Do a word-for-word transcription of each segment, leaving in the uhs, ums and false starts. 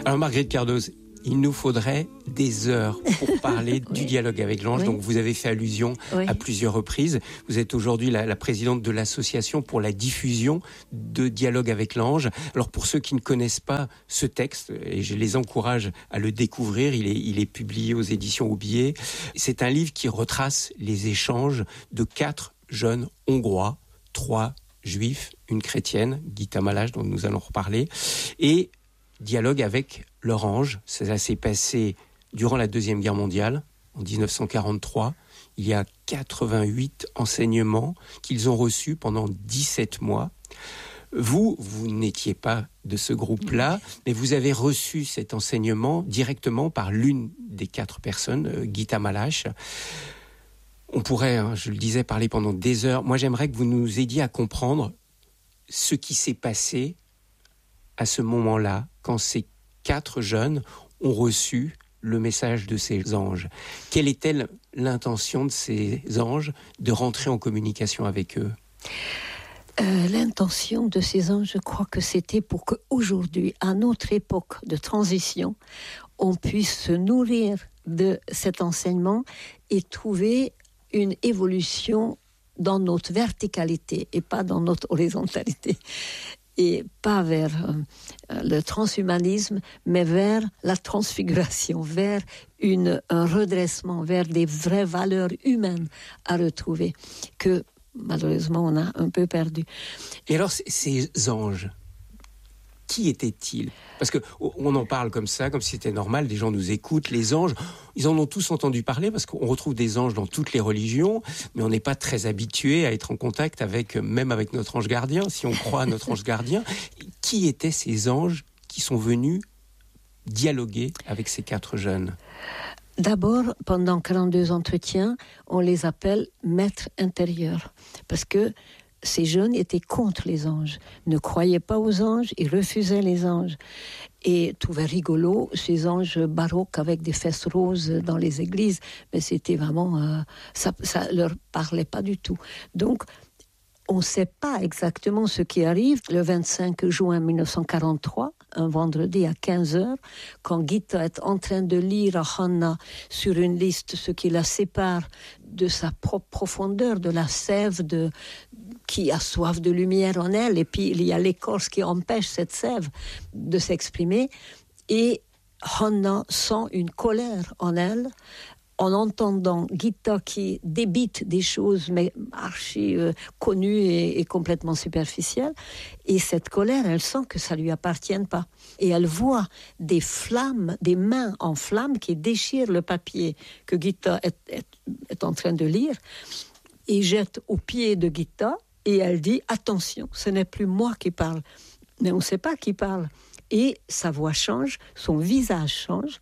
Alors Marguerite Cardoz, il nous faudrait des heures pour parler oui. du dialogue avec l'ange. Oui. Donc vous avez fait allusion oui. à plusieurs reprises. Vous êtes aujourd'hui la, la présidente de l'association pour la diffusion de dialogue avec l'ange. Alors pour ceux qui ne connaissent pas ce texte, et je les encourage à le découvrir, il est, il est publié aux éditions Aubier. C'est un livre qui retrace les échanges de quatre jeunes Hongrois, trois juifs, une chrétienne, Gita Malas, dont nous allons reparler, et dialogue avec leur ange. Ça s'est passé durant la Deuxième Guerre mondiale, en dix-neuf cent quarante-trois. Il y a quatre-vingt-huit enseignements qu'ils ont reçus pendant dix-sept mois. Vous, vous n'étiez pas de ce groupe-là, mais vous avez reçu cet enseignement directement par l'une des quatre personnes, Gita Malas. On pourrait, hein, je le disais, parler pendant des heures. Moi, j'aimerais que vous nous aidiez à comprendre ce qui s'est passé à ce moment-là, quand ces quatre jeunes ont reçu le message de ces anges. Quelle était l'intention de ces anges de rentrer en communication avec eux ? Euh, l'intention de ces anges, je crois que c'était pour qu'aujourd'hui, à notre époque de transition, on puisse se nourrir de cet enseignement et trouver une évolution dans notre verticalité et pas dans notre horizontalité. Et pas vers euh, le transhumanisme, mais vers la transfiguration, vers une, un redressement, vers des vraies valeurs humaines à retrouver, que malheureusement on a un peu perdu. Et alors ces anges, qui étaient-ils ? Parce qu'on en parle comme ça, comme si c'était normal, des gens nous écoutent, les anges, ils en ont tous entendu parler, parce qu'on retrouve des anges dans toutes les religions, mais on n'est pas très habitué à être en contact avec, même avec notre ange gardien, si on croit à notre ange gardien. Qui étaient ces anges qui sont venus dialoguer avec ces quatre jeunes ? D'abord, pendant quarante-deux entretiens, on les appelle maîtres intérieurs, parce que ces jeunes étaient contre les anges, ne croyaient pas aux anges, ils refusaient les anges. Et trouvaient rigolo ces anges baroques avec des fesses roses dans les églises, mais c'était vraiment, euh, ça, ça leur parlait pas du tout. Donc, on ne sait pas exactement ce qui arrive le vingt-cinq juin mille neuf cent quarante-trois, un vendredi à quinze heures, quand Gita est en train de lire à Hanna sur une liste ce qui la sépare de sa propre profondeur, de la sève de, qui a soif de lumière en elle, et puis il y a l'écorce qui empêche cette sève de s'exprimer, et Hanna sent une colère en elle, en entendant Gita qui débite des choses mais archi euh, connues et, et complètement superficielles, et cette colère, elle sent que ça lui appartient pas, et elle voit des flammes, des mains en flammes qui déchirent le papier que Gita est, est, est en train de lire, et jette aux pieds de Gita, et elle dit attention, ce n'est plus moi qui parle, mais on ne sait pas qui parle, et sa voix change, son visage change.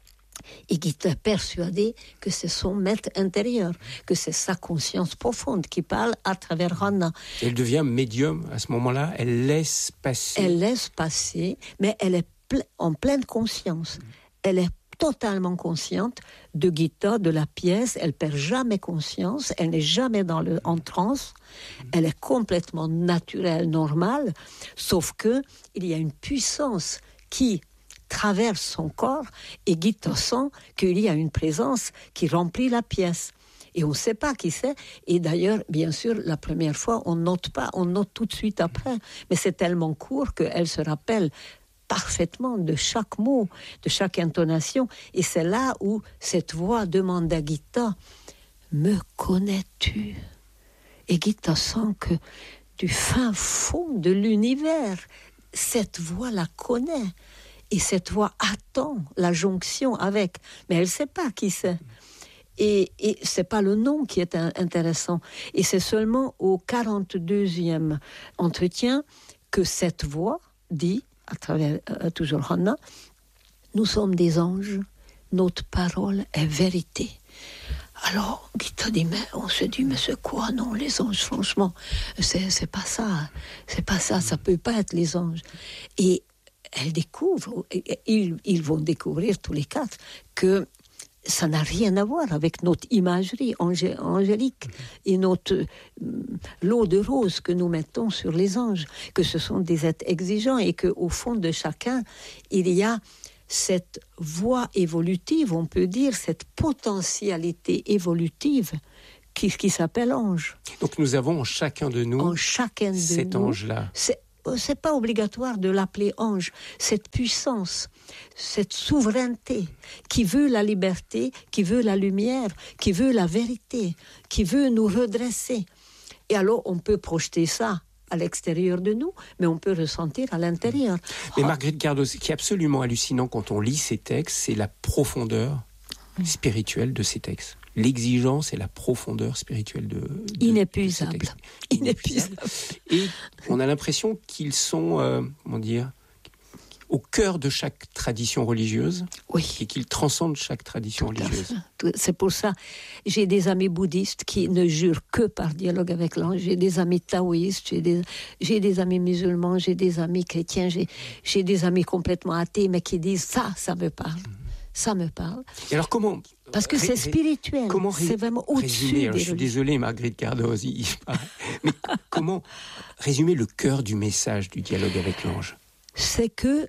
Et Gita est persuadée que c'est son maître intérieur, que c'est sa conscience profonde qui parle à travers Hanna. Elle devient médium à ce moment-là, elle laisse passer. Elle laisse passer, mais elle est ple- en pleine conscience. Elle est totalement consciente de Gita, de la pièce, elle perd jamais conscience, elle n'est jamais dans le, en transe, elle est complètement naturelle, normale, sauf que il y a une puissance qui traverse son corps, et Gita sent qu'il y a une présence qui remplit la pièce. Et on ne sait pas qui c'est. Et d'ailleurs, bien sûr, la première fois, on note pas, on note tout de suite après. Mais c'est tellement court qu'elle se rappelle parfaitement de chaque mot, de chaque intonation. Et c'est là où cette voix demande à Gita, « Me connais-tu » Et Gita sent que du fin fond de l'univers, cette voix la connaît. Et cette voix attend la jonction avec, mais elle ne sait pas qui c'est. Et, et ce n'est pas le nom qui est intéressant. Et c'est seulement au quarante-deuxième entretien que cette voix dit, à travers euh, toujours Hanna, « Nous sommes des anges, notre parole est vérité. » Alors, Gita dit, mais on se dit, mais c'est quoi, non, les anges, franchement, c'est, c'est pas ça, c'est pas ça, ça peut pas être les anges. Et elle découvre, ils, ils vont découvrir tous les quatre, que ça n'a rien à voir avec notre imagerie angé- angélique et notre euh, lot de roses que nous mettons sur les anges, que ce sont des êtres exigeants et qu'au fond de chacun, il y a cette voie évolutive, on peut dire, cette potentialité évolutive qui, qui s'appelle ange. Donc nous avons en chacun de nous en chacun de cet nous, ange-là. C'est, c'est pas obligatoire de l'appeler ange, cette puissance, cette souveraineté qui veut la liberté, qui veut la lumière, qui veut la vérité, qui veut nous redresser. Et alors on peut projeter ça à l'extérieur de nous, mais on peut ressentir à l'intérieur. Mais oh. Marguerite Gardos, ce qui est absolument hallucinant quand on lit ces textes, c'est la profondeur spirituelle de ces textes. L'exigence et la profondeur spirituelle de, de inépuisable. de ces textes. Inépuisable. Et on a l'impression qu'ils sont, euh, comment dire, au cœur de chaque tradition religieuse, oui. et qu'ils transcendent chaque tradition Tout religieuse. C'est pour ça, j'ai des amis bouddhistes qui ne jurent que par dialogue avec l'ange. J'ai des amis taoïstes, j'ai des, j'ai des amis musulmans, j'ai des amis chrétiens, j'ai, j'ai des amis complètement athées, mais qui disent ça, ça me parle. Ça me parle. Et alors comment Parce que c'est spirituel. Comment c'est vraiment au-dessus résumer, alors, des je suis religions. désolé, Marguerite Gardos, mais comment résumer le cœur du message du dialogue avec l'ange? C'est que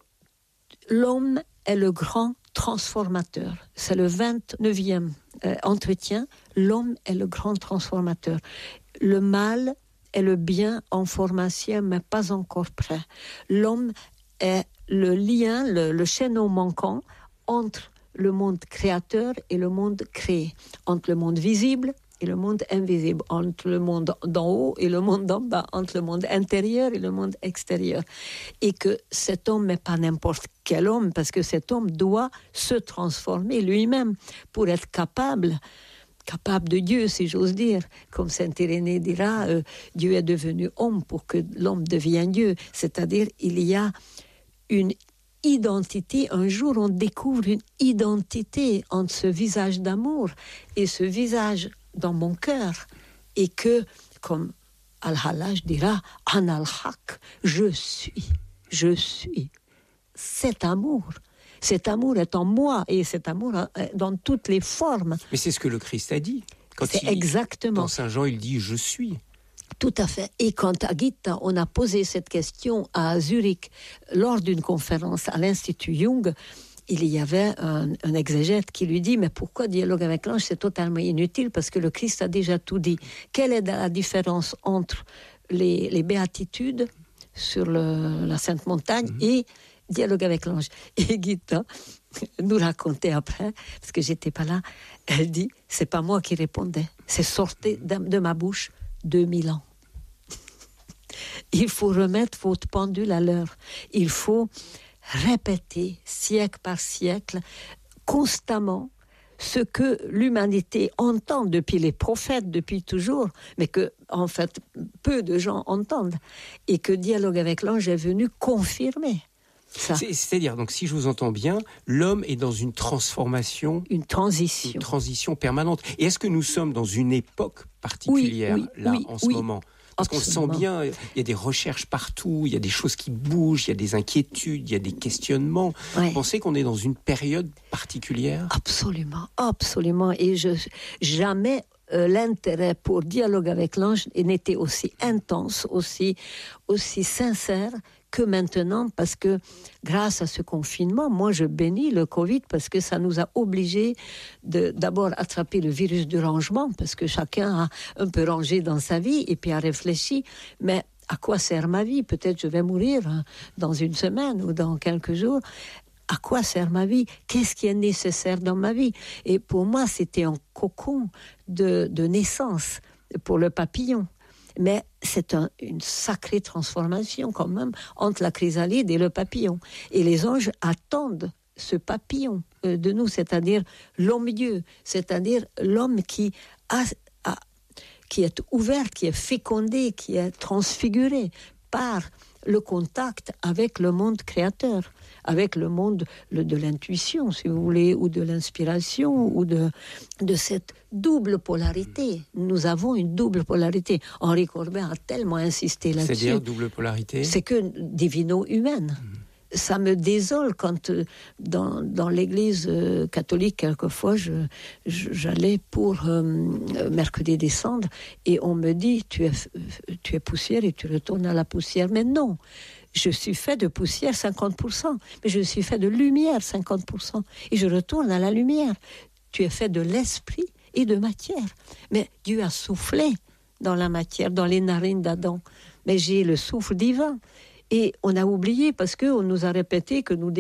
l'homme est le grand transformateur. C'est le vingt-neuvième euh, entretien. L'homme est le grand transformateur. Le mal est le bien en formation, mais pas encore prêt. L'homme est le lien, le, le chaînon manquant entre le monde créateur et le monde créé, entre le monde visible et le monde invisible, entre le monde d'en haut et le monde d'en bas, entre le monde intérieur et le monde extérieur. Et que cet homme n'est pas n'importe quel homme, parce que cet homme doit se transformer lui-même pour être capable, capable de Dieu, si j'ose dire. Comme saint Irénée dira, euh, Dieu est devenu homme pour que l'homme devienne Dieu. C'est-à-dire, il y a une identité, un jour on découvre une identité entre ce visage d'amour et ce visage dans mon cœur, et que, comme Al-Hallaj dira, Ana al-Haq, je suis, je suis cet amour. Cet amour est en moi, et cet amour dans toutes les formes. Mais c'est ce que le Christ a dit. Quand c'est il, exactement. Dans Saint Jean, il dit « je suis ». Tout à fait. Et quand à Gita, on a posé cette question à Zurich lors d'une conférence à l'Institut Jung, il y avait un, un exégète qui lui dit « Mais pourquoi dialogue avec l'ange ? C'est totalement inutile parce que le Christ a déjà tout dit. Quelle est la différence entre les, les béatitudes sur le, la Sainte Montagne mmh. et dialogue avec l'ange ?» Et Gita nous racontait après, parce que j'étais pas là, elle dit « C'est pas moi qui répondais, c'est sorti de, de ma bouche deux mille ans. » Il faut remettre votre pendule à l'heure. Il faut répéter, siècle par siècle, constamment, ce que l'humanité entend depuis les prophètes, depuis toujours, mais que, en fait, peu de gens entendent. Et que Dialogue avec l'ange est venu confirmer ça. C'est, c'est-à-dire, donc, si je vous entends bien, l'homme est dans une transformation... Une transition. Une transition permanente. Et est-ce que nous sommes dans une époque particulière, oui, oui, là, oui, en ce oui. moment ? Parce Absolument. qu'on sent bien, il y a des recherches partout, il y a des choses qui bougent, il y a des inquiétudes, il y a des questionnements. Ouais. Vous pensez qu'on est dans une période particulière ? Absolument, absolument. Et je, jamais euh, l'intérêt pour Dialogue avec l'ange n'était aussi intense, aussi, aussi sincère que maintenant, parce que grâce à ce confinement, moi je bénis le Covid parce que ça nous a obligés de d'abord attraper le virus du rangement, parce que chacun a un peu rangé dans sa vie et puis a réfléchi, mais à quoi sert ma vie ? Peut-être je vais mourir hein, dans une semaine ou dans quelques jours. À quoi sert ma vie ? Qu'est-ce qui est nécessaire dans ma vie ? Et pour moi, c'était un cocon de, de naissance pour le papillon. Mais c'est un, une sacrée transformation quand même entre la chrysalide et le papillon. Et les anges attendent ce papillon euh, de nous, c'est-à-dire l'homme-dieu, c'est-à-dire l'homme qui, a, a, qui est ouvert, qui est fécondé, qui est transfiguré par le contact avec le monde créateur, avec le monde le, de l'intuition, si vous voulez, ou de l'inspiration, ou de, de cette double polarité. Nous avons une double polarité. Henri Corbet a tellement insisté là-dessus. C'est-à-dire double polarité ? C'est que divino-humaine. Mmh. ça me désole quand euh, dans, dans l'église euh, catholique, quelquefois, je, je, j'allais pour euh, mercredi des cendres et on me dit tu es, tu es poussière et tu retournes à la poussière. Mais non, je suis fait de poussière cinquante pour cent, mais je suis fait de lumière cinquante pour cent et je retourne à la lumière. Tu es fait de l'esprit et de matière. Mais Dieu a soufflé dans la matière, dans les narines d'Adam. Mais j'ai le souffle divin. Et on a oublié parce qu'on nous a répété que nous